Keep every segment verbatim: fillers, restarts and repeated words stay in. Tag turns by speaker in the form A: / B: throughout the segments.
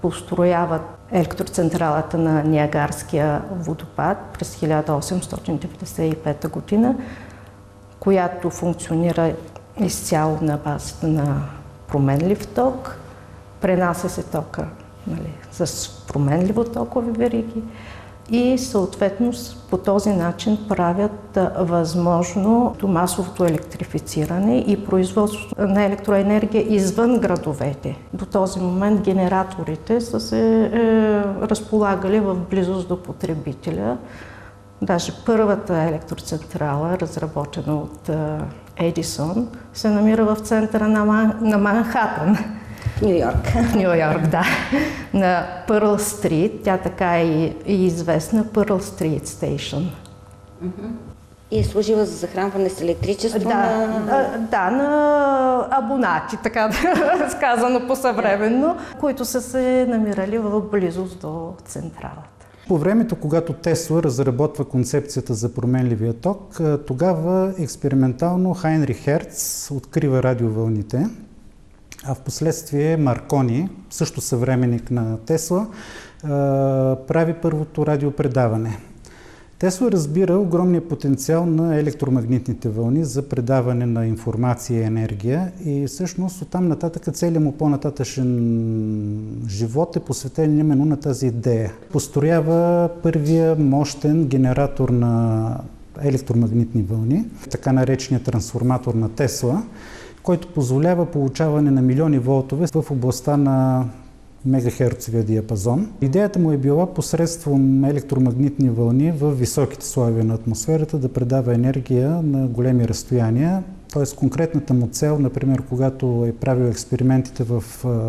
A: построяват електроцентралата на Ниагарския водопад през хиляда осемстотин деветдесет и пета година, която функционира изцяло на базата на променлив ток. Пренася се тока, нали, с променливо токови вериги и съответно по този начин правят възможно масовото електрифициране и производството на електроенергия извън градовете. До този момент генераторите са се е, разполагали в близост до потребителя. Даже първата електроцентрала, разработена от Едисон, се намира в центъра на, Ман... на Манхатън.
B: Ню Йорк.
A: Ню Йорк, да. На Пърл Стрит, тя така е и известна, Пърл Стрит Стейшън.
B: И е служила за захранване с електричество
A: да,
B: на...
A: Да, на абонати, така да сказано по-съвременно, които са се намирали в близост до централата.
C: По времето, когато Тесла разработва концепцията за променливия ток, тогава експериментално Хайнрих Херц открива радиовълните, а в последствие Маркони, също съвременник на Тесла, прави първото радиопредаване. Тесла разбира огромния потенциал на електромагнитните вълни за предаване на информация и енергия и всъщност оттам нататък целият му по-нататъчен живот е посветен именно на тази идея. Построява първия мощен генератор на електромагнитни вълни, така наречения трансформатор на Тесла, който позволява получаване на милиони волтове в областта на мегахерцовия диапазон. Идеята му е била посредством електромагнитни вълни в високите слоеве на атмосферата да предава енергия на големи разстояния. Т.е. конкретната му цел, например, когато е правил експериментите в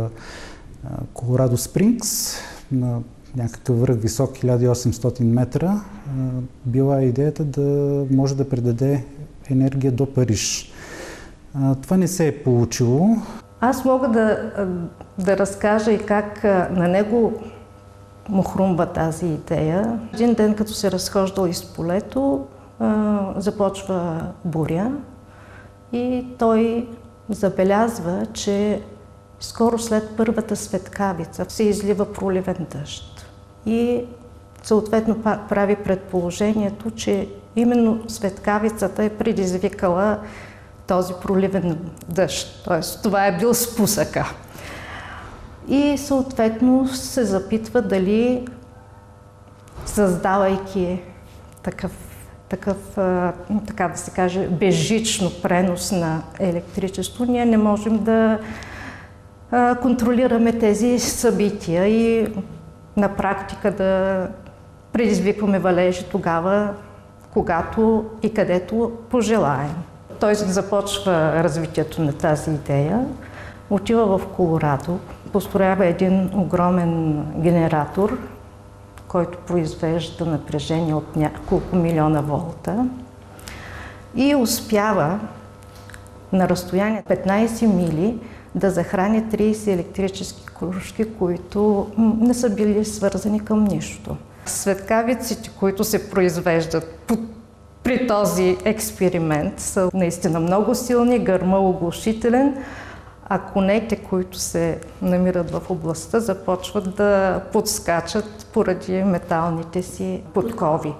C: Колорадо Спрингс, на някакъв връх висок хиляда и осемстотин метра, била идеята да може да предаде енергия до Париж. Това не се е получило.
A: Аз мога да, да разкажа и как на него му хрумва тази идея. Един ден, като се разхождал из полето, започва буря и той забелязва, че скоро след първата светкавица се излива проливен дъжд. И съответно прави предположението, че именно светкавицата е предизвикала този проливен дъжд. Т.е. това е бил спусъка. И съответно се запитва дали, създавайки такъв, такъв така да се каже, безжично пренос на електричество, ние не можем да контролираме тези събития и на практика да предизвикваме валежи тогава, когато и където пожелаем. Той започва развитието на тази идея, отива в Колорадо, построява един огромен генератор, който произвежда напрежение от няколко милиона волта и успява на разстояние петнайсет мили да захрани трийсет електрически кружки, които не са били свързани към нищо. Светкавиците, които се произвеждат при този експеримент, са наистина много силни, гърма оглушителен, а конете, които се намират в областта, започват да подскачат поради металните си подкови.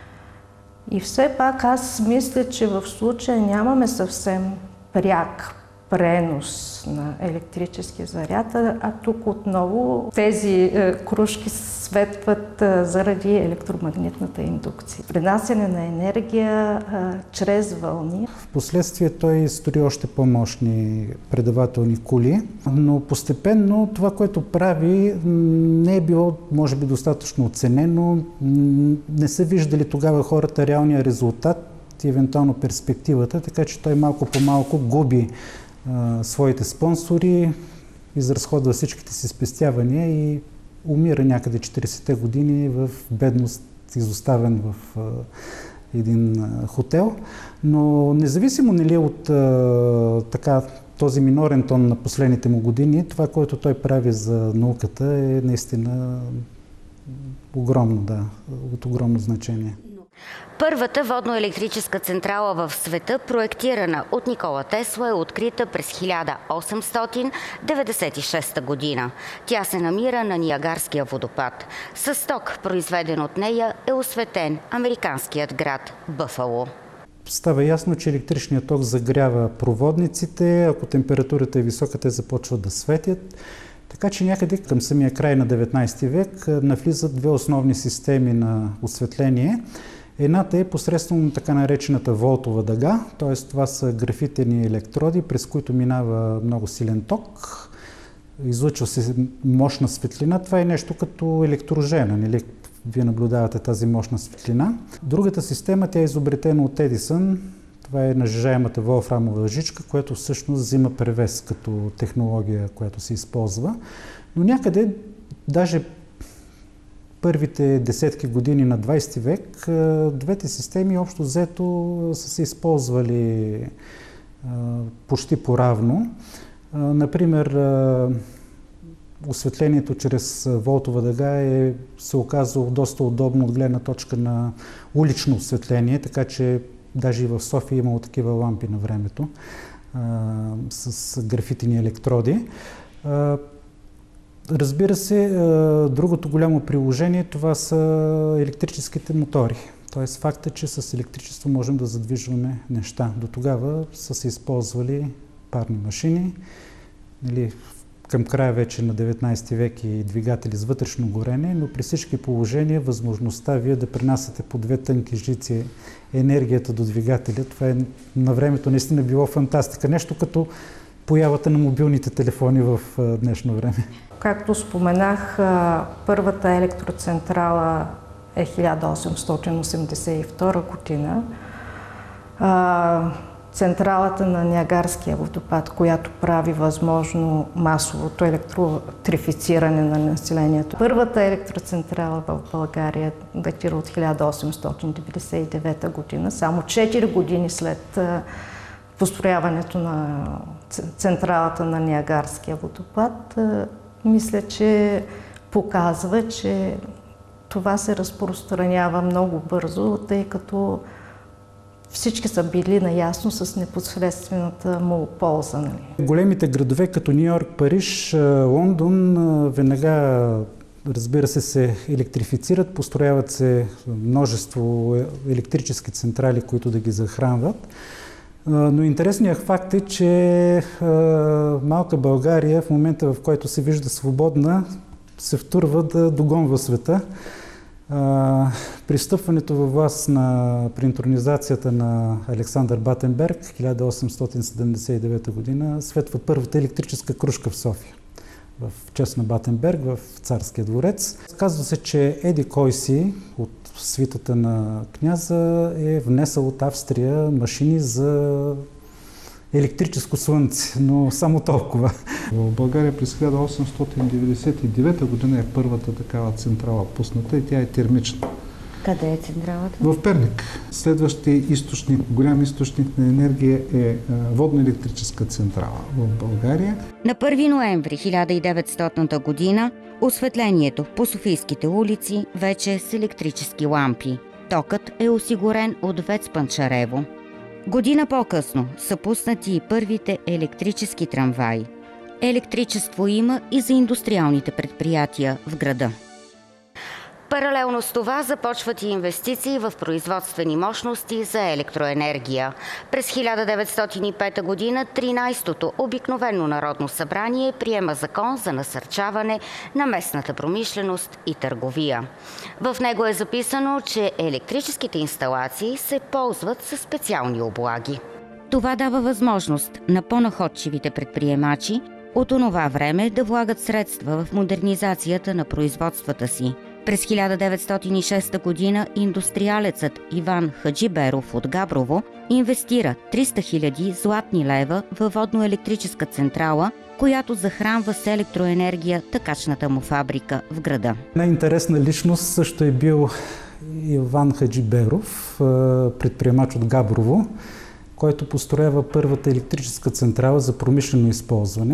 A: И все пак аз мисля, че в случая нямаме съвсем пряк пренос на електрически заряд, а тук отново тези е, кружки светват е, заради електромагнитната индукция. Пренасяне на енергия е, чрез вълни.
C: Впоследствие той строи още по-мощни предавателни кули, но постепенно това, което прави, не е било, може би, достатъчно оценено. Не са виждали тогава хората реалния резултат и евентуално перспективата, така че той малко по малко губи своите спонсори, изразходва всичките си спестявания и умира някъде четирийсетте години в бедност, изоставен в един хотел. Но независимо нали, от така, този минорен тон на последните му години, това, което той прави за науката е наистина огромно, да, от огромно значение.
B: Първата водноелектрическа централа в света, проектирана от Никола Тесла, е открита през хиляда осемстотин деветдесет и шеста година. Тя се намира на Ниагарския водопад. С ток, произведен от нея, е осветен американският град Бъфало.
C: Става ясно, че електричният ток загрява проводниците, ако температурата е висока, те започват да светят. Така че някъде към самия край на деветнайсети век навлизат две основни системи на осветление. Едната е посредством така наречената волтова дъга, т.е. това са графитени електроди, през които минава много силен ток, излъчва се мощна светлина. Това е нещо като електрожена, нали? Вие наблюдавате тази мощна светлина. Другата система, тя е изобретена от Едисън. Това е нажежаемата волфрамова лъжичка, която всъщност взима превес като технология, която се използва. Но някъде, даже първите десетки години на двайсети век, двете системи общо взето са се използвали почти поравно. Например, осветлението чрез волтова дъга е се оказало доста удобно от гледна точка на улично осветление, така че даже и в София имало такива лампи на времето а, с графитени електроди. А, разбира се, а, другото голямо приложение това са електрическите мотори. Тоест факта, че с електричество можем да задвижваме неща. До тогава са се използвали парни машини. Или, към края вече на деветнайсети век и двигатели с вътрешно горене, но при всички положения възможността вие да пренасяте по две тънки жици енергията до двигателя, това е на времето наистина било фантастика. Нещо като появата на мобилните телефони в днешно време.
A: Както споменах, първата електроцентрала е хиляда осемстотин осемдесет и втора година. Централата на Ниагарския водопад, която прави възможно масовото електрифициране на населението. Първата електроцентрала в България датира от хиляда осемстотин деветдесет и девета година, само четири години след построяването на централата на Ниагарския водопад. Мисля, че показва, че това се разпространява много бързо, тъй като всички са били наясно с непосредствената му полза. Нали?
C: Големите градове като Нью-Йорк, Париж, Лондон веднага, разбира се, се електрифицират, построяват се множество електрически централи, които да ги захранват. Но интересният факт е, че малка България в момента, в който се вижда свободна, се втурва да догонва света. При встъпването във власт на при интронизацията на Александър Батенберг хиляда осемстотин седемдесет и девета година светва първата електрическа крушка в София, в чест на Батенберг, в Царския дворец. Казва се, че еди кой си от свитата на княза е внесъл от Австрия машини за електрическо слънце, но само толкова.
D: В България през хиляда осемстотин деветдесет и девета година е първата такава централа пусната и тя е термична.
B: Къде е централата?
D: В Перник. Следващия източник, голям източник на енергия е водно-електрическа централа в България.
B: На първи ноември хиляда деветстотна година осветлението по софийските улици вече е с електрически лампи. Токът е осигурен от ВЕЦ Панчарево. Година по-късно са пуснати и първите електрически трамваи. Електричество има и за индустриалните предприятия в града. Паралелно с това започват и инвестиции в производствени мощности за електроенергия. През хиляда деветстотин и пета година тринайсетото обикновено народно събрание приема закон за насърчаване на местната промишленост и търговия. В него е записано, че електрическите инсталации се ползват със специални облаги. Това дава възможност на по-находчивите предприемачи от онова време да влагат средства в модернизацията на производствата си. През хиляда деветстотин и шеста година индустриалецът Иван Хаджиберов от Габрово инвестира триста хиляди златни лева във водно-електрическа централа, която захранва с електроенергия тъкачната му фабрика в града.
C: Най-интересна личност също е бил Иван Хаджиберов, предприемач от Габрово, който построява първата електрическа централа за промишлено използване.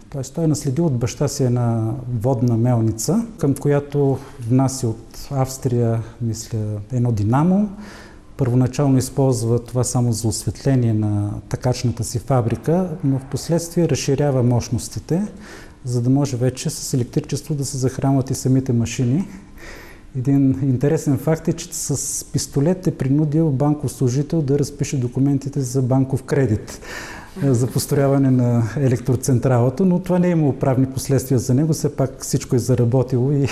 C: Тоест той е наследил от баща си една водна мелница, към която внася от Австрия, мисля, едно динамо. Първоначално използва това само за осветление на такачната си фабрика, но в последствие разширява мощностите, за да може вече с електричество да се захранват и самите машини. Един интересен факт е, че с пистолет е принудил банков служител да разпише документите за банков кредит за построяване на електроцентралата, но това не е имало правни последствия за него, все пак всичко е заработило и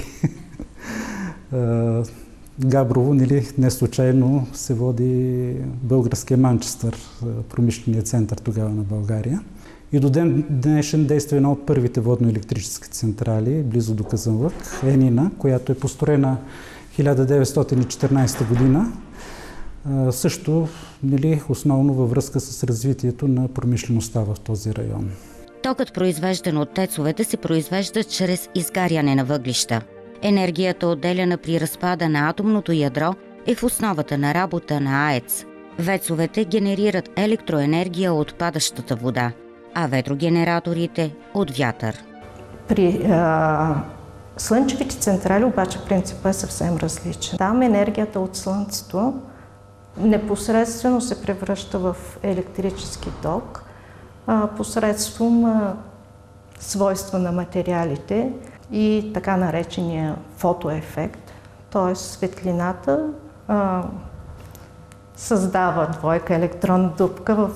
C: Габрово, нали, не случайно се води българския Манчестър, промишления център тогава на България. И до ден днешен действа една от първите водно-електрически централи, близо до Казанлък, Енина, която е построена хиляда деветстотин и четиринадесета година, също, нали, основно във връзка с развитието на промишлеността в този район.
B: Токът, произвеждан от тецовете, се произвежда чрез изгаряне на въглища. Енергията, отделяна при разпада на атомното ядро, е в основата на работа на АЕЦ. Вецовете генерират електроенергия от падащата вода, а ветрогенераторите – от вятър.
A: При а, слънчевите централи обаче принципът е съвсем различен. Там енергията от слънцето непосредствено се превръща в електрически ток а, посредством а, свойства на материалите и така наречения фотоефект, т.е. светлината а, създава двойка електронна дупка в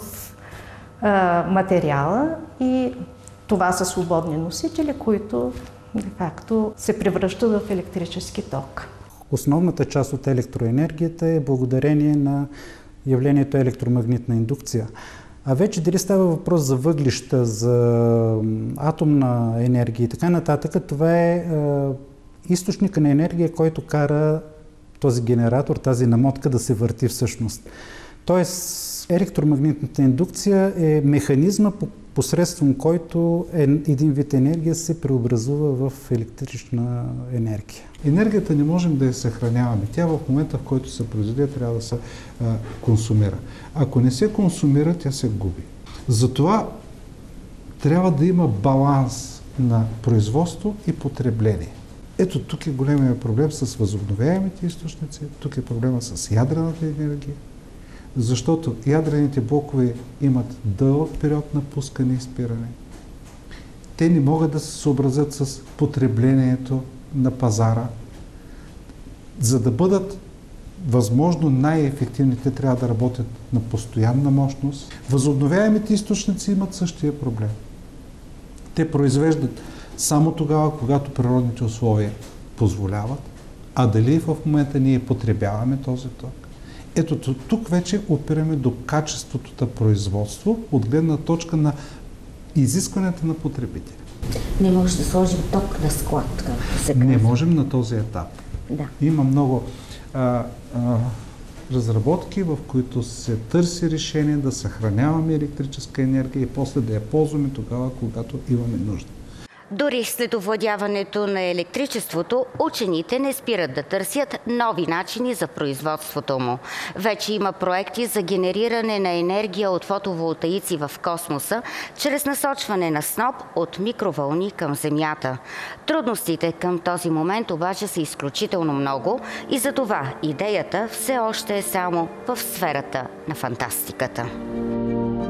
A: а, материала и това са свободни носители, които де-факто се превръщат в електрически ток.
C: Основната част от електроенергията е благодарение на явлението електромагнитна индукция. А вече дали става въпрос за въглища, за атомна енергия и така нататък, това е, е източника на енергия, който кара този генератор, тази намотка да се върти всъщност. Тоест електромагнитната индукция е механизма, посредством който един вид енергия се преобразува в електрична енергия.
D: Енергията не можем да я съхраняваме. Тя в момента, в който се произведе, трябва да се а, консумира. Ако не се консумира, тя се губи. Затова трябва да има баланс на производство и потребление. Ето тук е големия проблем с възобновяемите източници, тук е проблема с ядрената енергия, защото ядрените блокове имат дълъг период на пускане и спиране. Те не могат да се съобразят с потреблението на пазара. За да бъдат възможно най-ефективните, трябва да работят на постоянна мощност. Възобновяемите източници имат същия проблем. Те произвеждат само тогава, когато природните условия позволяват, а дали в момента ние потребяваме този ток. Ето тук вече опираме до качеството на производство от гледна точка на изискванията на потребителя.
B: Не може да сложим ток на склад, както се казва.
D: Не можем на този етап.
B: Да.
D: Има много а, а, разработки, в които се търси решение да съхраняваме електрическа енергия и после да я ползваме тогава, когато имаме нужда.
B: Дори след овладяването на електричеството, учените не спират да търсят нови начини за производството му. Вече има проекти за генериране на енергия от фотоволтаици в космоса, чрез насочване на сноп от микровълни към Земята. Трудностите към този момент обаче са изключително много и затова идеята все още е само в сферата на фантастиката.